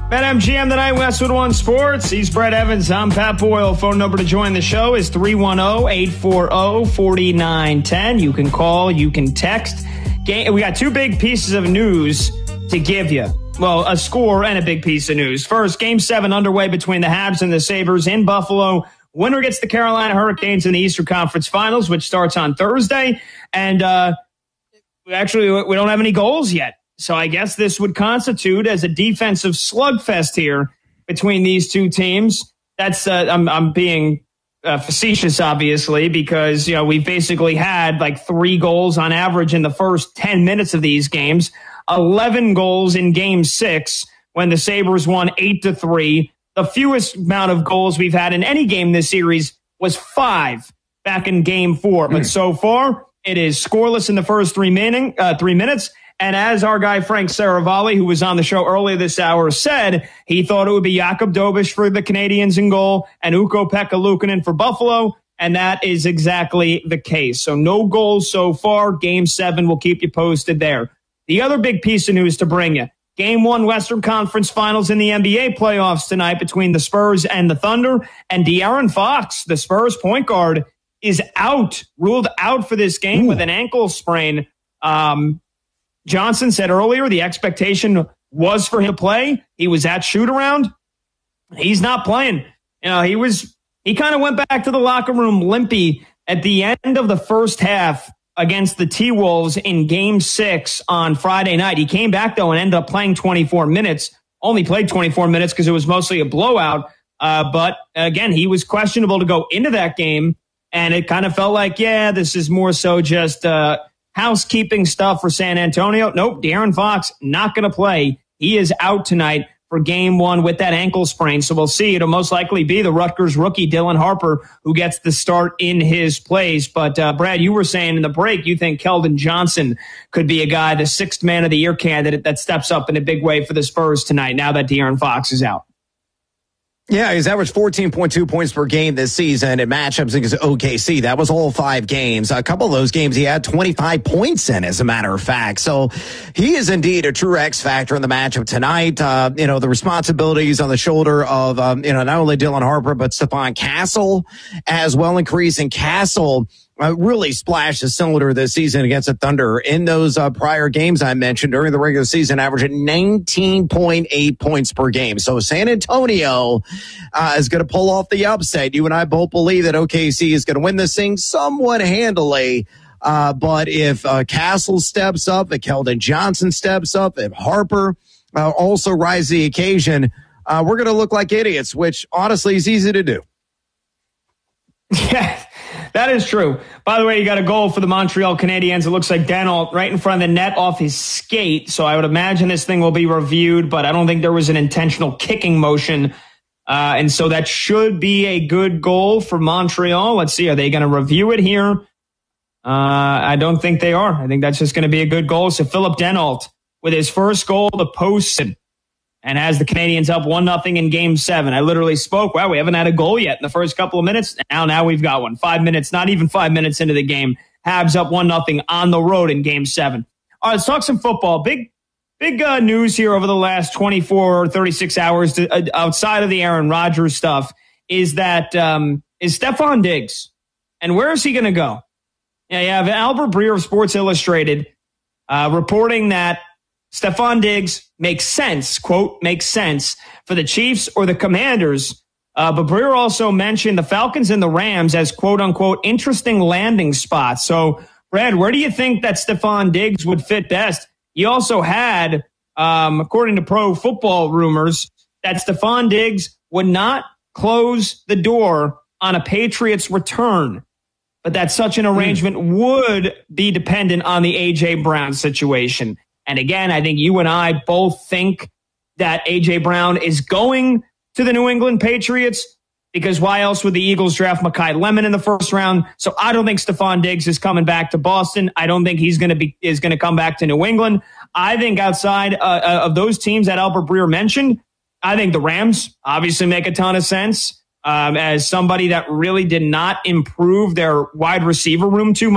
BetMGM tonight, Westwood One Sports. He's Brett Evans. I'm Pat Boyle. Phone number to join the show is 310-840-4910. You can call, you can text. We got two big pieces of news to give you. Well, a score and a big piece of news. First, Game 7 underway between the Habs and the Sabres in Buffalo. Winner gets the Carolina Hurricanes in the Eastern Conference Finals, which starts on Thursday. And we don't have any goals yet. So I guess this would constitute as a defensive slugfest here between these two teams. That's I'm being facetious, obviously, because we've basically had like 3 goals on average in the first 10 minutes of these games. 11 goals in Game 6 when the Sabres won 8-3. The fewest amount of goals we've had in any game this series was 5 back in Game 4. But so far, it is scoreless in the first 3 minutes. And as our guy Frank Saravalli, who was on the show earlier this hour, said, he thought it would be Jakob Dobish for the Canadians in goal and Ukko-Pekka Luukkonen for Buffalo. And that is exactly the case. So no goals so far. Game 7 will keep you posted there. The other big piece of news to bring you, Game 1 Western Conference Finals in the NBA playoffs tonight between the Spurs and the Thunder. And De'Aaron Fox, the Spurs point guard, is ruled out for this game with an ankle sprain. Johnson said earlier the expectation was for him to play. He was at shoot-around. He's not playing. He kind of went back to the locker room limpy at the end of the first half against the T-Wolves in Game 6 on Friday night. He came back, though, and ended up playing 24 minutes. Only played 24 minutes because it was mostly a blowout. But, again, he was questionable to go into that game, and it kind of felt like, this is more so just housekeeping stuff for San Antonio. Nope, De'Aaron Fox not going to play. He is out tonight for Game 1 with that ankle sprain. So we'll see. It'll most likely be the Rutgers rookie Dylan Harper who gets the start in his place. But Brad, you were saying in the break you think Keldon Johnson could be a guy, the 6th man of the year candidate that steps up in a big way for the Spurs tonight now that De'Aaron Fox is out. Yeah, he's averaged 14.2 points per game this season in matchups against OKC. That was all 5 games. A couple of those games he had 25 points in, as a matter of fact. So he is indeed a true X factor in the matchup tonight. The responsibilities on the shoulder of, not only Dylan Harper, but Stephon Castle as well, increasing Castle. Really splashed a cylinder this season against the Thunder in those prior games I mentioned during the regular season, averaging 19.8 points per game. So San Antonio is going to pull off the upset. You and I both believe that OKC is going to win this thing somewhat handily. But if Castle steps up, if Keldon Johnson steps up, if Harper also rises to the occasion, we're going to look like idiots, which honestly is easy to do. Yeah. That is true. By the way, you got a goal for the Montreal Canadiens. It looks like Danault right in front of the net off his skate. So I would imagine this thing will be reviewed, but I don't think there was an intentional kicking motion. And so that should be a good goal for Montreal. Let's see. Are they going to review it here? I don't think they are. I think that's just going to be a good goal. So Philip Danault with his first goal, the post, and has the Canadiens up 1-0 in Game 7. I literally spoke, wow, we haven't had a goal yet in the first couple of minutes. Now we've got one. 5 minutes, not even 5 minutes into the game. Habs up 1-0 on the road in Game 7. All right, let's talk some football. Big news here over the last 24 or 36 hours outside of the Aaron Rodgers stuff is that is Stephon Diggs. And where is he going to go? Yeah, you have Albert Breer of Sports Illustrated reporting that Stephon Diggs makes sense, quote, makes sense for the Chiefs or the Commanders. But Breer also mentioned the Falcons and the Rams as, quote unquote, interesting landing spots. So, Brad, where do you think that Stephon Diggs would fit best? You also had, according to Pro Football Rumors, that Stephon Diggs would not close the door on a Patriots return, but that such an arrangement would be dependent on the A.J. Brown situation. And again, I think you and I both think that A.J. Brown is going to the New England Patriots because why else would the Eagles draft Mekhi Lemon in the first round? So I don't think Stephon Diggs is coming back to Boston. I don't think he's going to come back to New England. I think outside of those teams that Albert Breer mentioned, I think the Rams obviously make a ton of sense as somebody that really did not improve their wide receiver room too much.